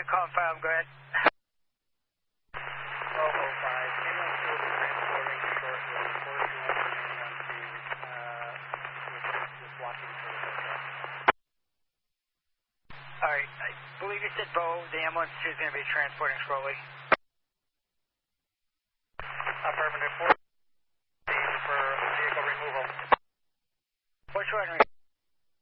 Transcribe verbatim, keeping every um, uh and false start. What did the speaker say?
call file, go ahead. twelve oh five, ambulance will be transporting shortly. four two one remaining on scene, uh, with just walking for the hotel. Alright, I believe you said Bo, the ambulance is going to be transporting shortly. Affirmative, four for vehicle removal. Which one?